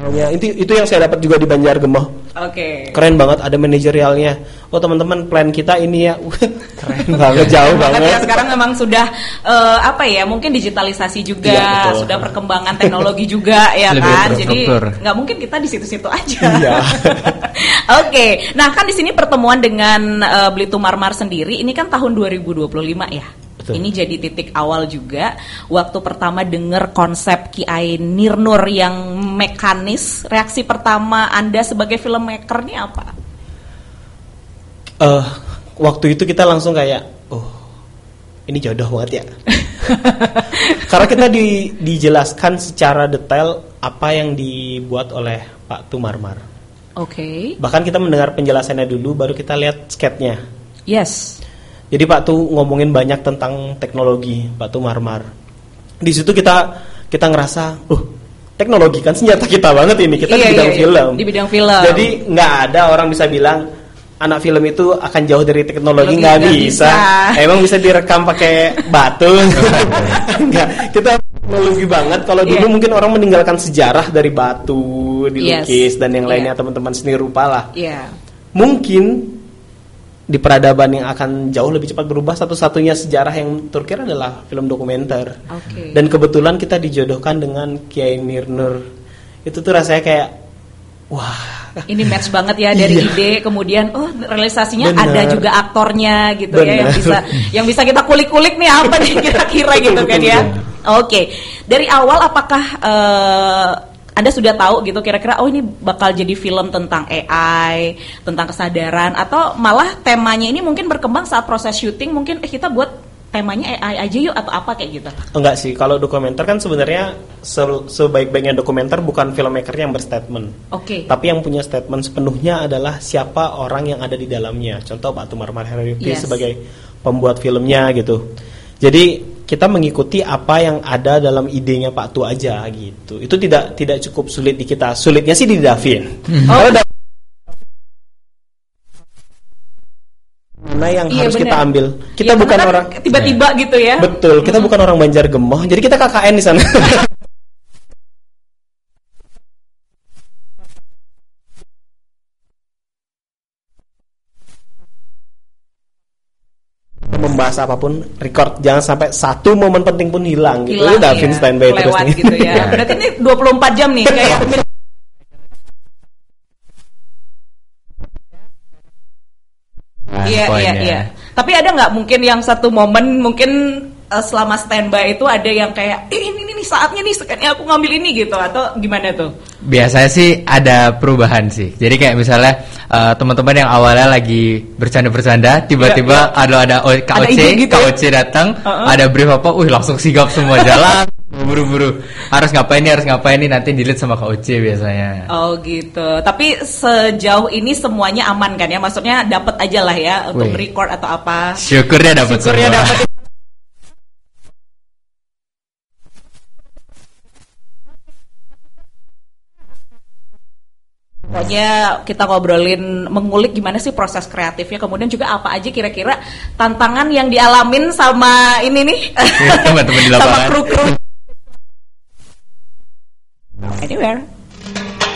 Itu yang saya dapat juga di Banjargemoh. Oke. Keren banget, ada manajerialnya. Oh teman-teman, plan kita ini ya. Keren banget, jauh banget. Ya, sekarang memang sudah mungkin digitalisasi juga, ya, sudah perkembangan teknologi juga ya kan. Jadi nggak mungkin kita di situ-situ aja. Iya. Oke. Nah, kan di sini pertemuan dengan Belitung Marmar sendiri ini kan tahun 2025 ya. Betul. Ini jadi titik awal juga waktu pertama dengar konsep Kiai Nirnur yang mekanis. Reaksi pertama Anda sebagai filmmaker ini apa? Waktu itu kita langsung kayak, ini jodoh banget ya. Karena kita dijelaskan secara detail apa yang dibuat oleh Pak Tumarmar. Oke. Bahkan kita mendengar penjelasannya dulu, baru kita lihat sketnya. Yes. Jadi Pak Tu ngomongin banyak tentang teknologi, Pak Tu Marmar. Di situ kita ngerasa, teknologi kan senjata kita banget ini. Kita di bidang film. Di bidang film. Jadi nggak ada orang bisa bilang anak film itu akan jauh dari teknologi, nggak bisa. Emang bisa direkam pakai batu? Enggak. Kita teknologi banget. Kalau dulu mungkin orang meninggalkan sejarah dari batu, dilukis dan yang lainnya, teman-teman seni rupa lah. Mungkin di peradaban yang akan jauh lebih cepat berubah, satu-satunya sejarah yang terukir adalah film dokumenter. Dan kebetulan kita dijodohkan dengan Kiai Nirnur. Itu tuh rasanya kayak, wah, ini match banget ya dari ide, kemudian realisasinya ada juga aktornya gitu. Ya yang bisa kita kulik-kulik nih apa nih kira-kira gitu kan ya. Oke. Dari awal apakah Anda sudah tahu gitu kira-kira ini bakal jadi film tentang AI, tentang kesadaran, atau malah temanya ini mungkin berkembang saat proses syuting, mungkin kita buat temanya AI aja yuk atau apa kayak gitu? Enggak sih, kalau dokumenter kan sebenarnya sebaik-baiknya dokumenter bukan filmmaker yang berstatement. Tapi yang punya statement sepenuhnya adalah siapa orang yang ada di dalamnya. Contoh Pak Tumarmar Hariripi sebagai pembuat filmnya gitu. Jadi kita mengikuti apa yang ada dalam idenya Pak Tu aja gitu. Itu tidak cukup sulit di kita. Sulitnya sih di Davin. Mana yang harus kita ambil? Kita bukan orang tiba-tiba gitu ya. Betul, kita bukan orang Banjargemoh. Jadi kita KKN di sana. Membahas apapun, record, jangan sampai satu momen penting pun hilang gitu. Itu Davin standby terus nih. Gitu ya. Berarti ini 24 jam nih kayak Iya. Tapi ada nggak mungkin yang satu momen mungkin selama standby itu ada yang kayak ini saatnya nih sekarang aku ngambil ini gitu, atau gimana tuh? Biasanya sih ada perubahan sih. Jadi kayak misalnya teman-teman yang awalnya lagi bercanda-bercanda, tiba-tiba ada KOC datang, ada brief apa, langsung sigap semua jalan, buru-buru. Harus ngapain nih nanti delete sama KOC biasanya. Oh gitu. Tapi sejauh ini semuanya aman kan ya? Maksudnya dapat aja lah ya untuk record atau apa. Syukurnya dapat semua. Pokoknya kita ngobrolin, mengulik gimana sih proses kreatifnya, kemudian juga apa aja kira-kira tantangan yang dialamin sama ini nih, teman-teman di lapangan, sama kru-kru. Anywhere.